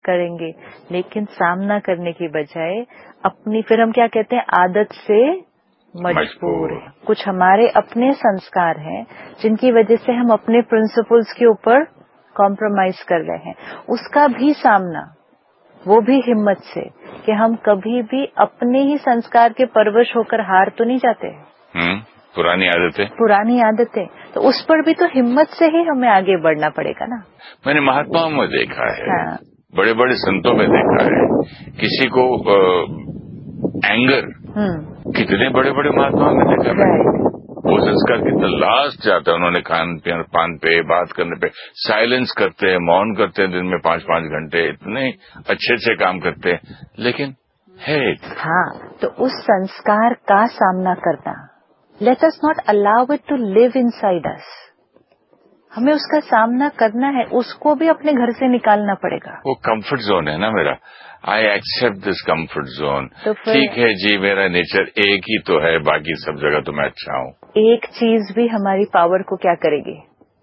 करेंगे, लेकिन सामना करने की बजाय अपनी, फिर हम क्या कहते हैं, आदत से मजबूर है। कुछ हमारे अपने संस्कार हैं जिनकी वजह से हम अपने प्रिंसिपल्स के ऊपर कॉम्प्रोमाइज कर रहे हैं। उसका भी सामना, वो भी हिम्मत से, कि हम कभी भी अपने ही संस्कार के परवश होकर हार तो नहीं जाते। पुरानी आदतें, तो उस पर भी तो हिम्मत से ही हमें आगे बढ़ना पड़ेगा ना। मैंने महात्माओं में देखा है, हाँ। बड़े बड़े संतों में देखा है, किसी को एंगर, कितने बड़े बड़े महात्माओं में देखा है, वो संस्कार कितना लास्ट जाता है। उन्होंने खान पान पे, बात करने पे साइलेंस करते हैं, मौन करते हैं, दिन में 5-5 घंटे, इतने अच्छे अच्छे काम करते हैं, लेकिन है। हाँ, तो उस संस्कार का सामना करना, let us not allow it to live inside us. हमें उसका सामना करना है, उसको भी अपने घर से निकालना पड़ेगा। वो कंफर्ट जोन है ना मेरा, I accept this comfort zone. तो ठीक है जी, मेरा नेचर एक ही तो है, बाकी सब जगह तो मैं अच्छा हूँ। एक चीज भी हमारी पावर को क्या करेगी,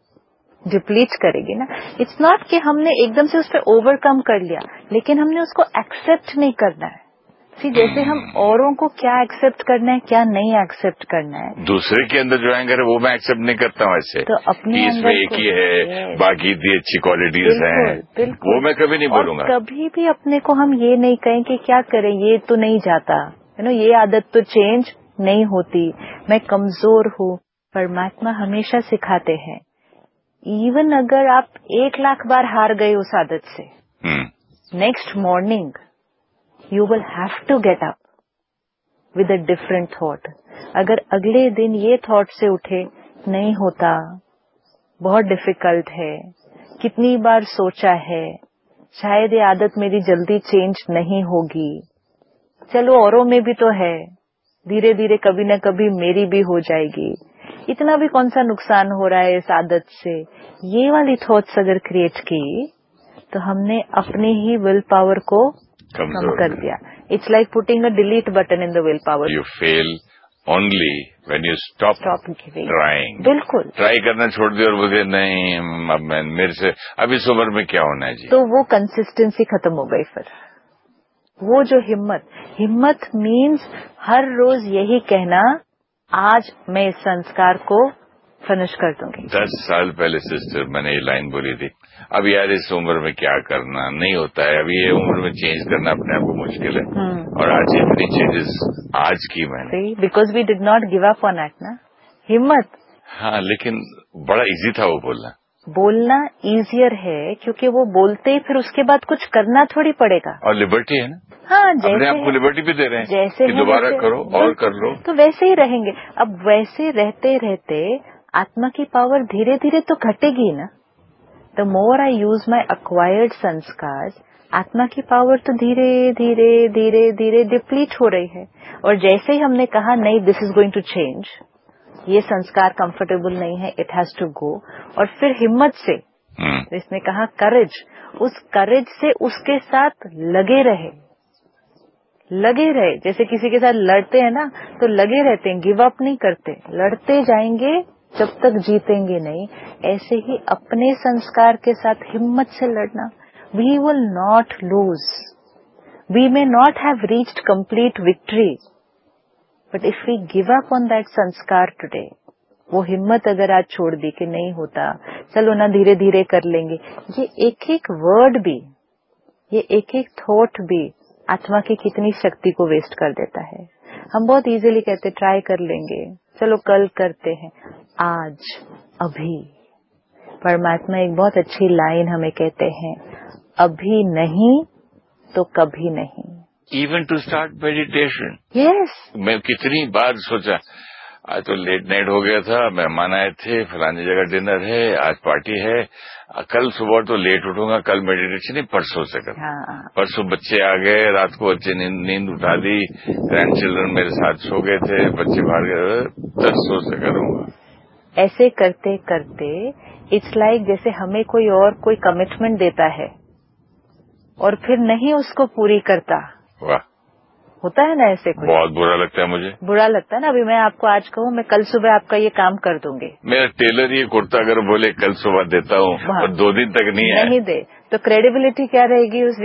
डिप्लीट करेगी ना। इट्स नॉट कि हमने एकदम से उस पर ओवरकम कर लिया, लेकिन हमने उसको एक्सेप्ट नहीं करना है। जैसे हम औरों को क्या एक्सेप्ट करना है, क्या नहीं एक्सेप्ट करना है, दूसरे के अंदर जो एंगर है वो मैं एक्सेप्ट नहीं करता हूँ ऐसे, तो अपने इसमें एक ही है, बाकी इतनी अच्छी क्वालिटीज हैं, वो मैं कभी नहीं बोलूंगा। कभी भी अपने को हम ये नहीं कहें कि क्या करें, ये तो नहीं जाता, ये आदत तो चेंज नहीं होती, मैं कमजोर हूँ। परमात्मा हमेशा सिखाते हैं, इवन अगर आप 1,00,000 बार हार गए उस आदत से, next morning you will have to get up with a different thought. अगर अगले दिन ये थॉट से उठे, नहीं होता, बहुत डिफिकल्ट है, कितनी बार सोचा है, शायद ये आदत मेरी जल्दी चेंज नहीं होगी, चलो औरों में भी तो है, धीरे धीरे कभी न कभी मेरी भी हो जाएगी, इतना भी कौन सा नुकसान हो रहा है इस आदत से, ये वाली थॉट्स अगर क्रिएट की तो हमने अपनी ही विल पावर को कम कर दिया। It's like putting a delete button in the will power. You fail only when you stop trying. बिल्कुल, ट्राई करना छोड़ दिया और बोले नहीं, अब मैं मेरे से अब इस उम्र में क्या होना है जी, तो वो कंसिस्टेंसी खत्म हो गई। फिर वो जो हिम्मत मीन्स हर रोज यही कहना, आज मैं इस संस्कार को फिनिश कर दूंगी। 10 साल पहले सिस्टर मैंने ये लाइन बोली थी, अब यार इस उम्र में क्या करना, नहीं होता है, अभी ये उम्र में चेंज करना अपने आप को मुश्किल है, और आज इतनी चेंजेस आज की मैंने, because we did not give up on it ना, हिम्मत। हाँ, लेकिन बड़ा इजी था वो बोलना इजियर है, क्योंकि वो बोलते ही फिर उसके बाद कुछ करना थोड़ी पड़ेगा, और लिबर्टी है ना। हाँ, अपने आप को लिबर्टी भी दे रहे हैं, जैसे कि दोबारा करो और कर लो, तो वैसे ही रहेंगे। अब वैसे रहते रहते आत्मा की पावर धीरे धीरे तो घटेगी ना। The more I use my acquired संस्कार, आत्मा की पावर तो धीरे धीरे धीरे धीरे डिप्लीट हो रही है। और जैसे ही हमने कहा नहीं, this is going to change, ये संस्कार कंफर्टेबल नहीं है, इट हैज टू गो, और फिर हिम्मत से, इसने कहा करेज, उस करेज से उसके साथ लगे रहे, जैसे किसी के साथ लड़ते हैं ना, तो लगे रहते हैं, गिव अप नहीं करते, लड़ते जाएंगे जब तक जीतेंगे नहीं। ऐसे ही अपने संस्कार के साथ हिम्मत से लड़ना, we will not lose, we may not have reached complete victory, but if we give up on that संस्कार टुडे, वो हिम्मत अगर आज छोड़ दी कि नहीं होता, चलो ना धीरे धीरे कर लेंगे, ये एक एक वर्ड भी, ये एक एक थॉट भी आत्मा की कितनी शक्ति को वेस्ट कर देता है। हम बहुत इजीली कहते ट्राई कर लेंगे, चलो कल करते हैं, आज, अभी। परमात्मा एक बहुत अच्छी लाइन हमें कहते हैं, अभी नहीं तो कभी नहीं। Even to start meditation. Yes, मैं कितनी बार सोचा, आज तो लेट नाइट हो गया था, मेहमान आए थे, फलानी जगह डिनर है, आज पार्टी है, कल सुबह तो लेट उठूंगा, कल मेडिटेशन नहीं, परसों से कर। परसों बच्चे आ गए, रात को बच्चे नींद उठा दी, ग्रैंड चिल्ड्रन मेरे साथ सो गए थे, बच्चे बाहर गए, परसों से करूंगा। ऐसे करते करते इट्स लाइक जैसे हमें कोई कमिटमेंट देता है और फिर नहीं उसको पूरी करता। वाह, होता है ना ऐसे कोई। बहुत बुरा लगता है मुझे। बुरा लगता है ना। अभी मैं आपको आज कहूँ मैं कल सुबह आपका ये काम कर दूंगी, मेरा टेलर ये कुर्ता अगर बोले कल सुबह देता हूँ और 2 दिन तक नहीं दे, तो क्रेडिबिलिटी क्या रहेगी उस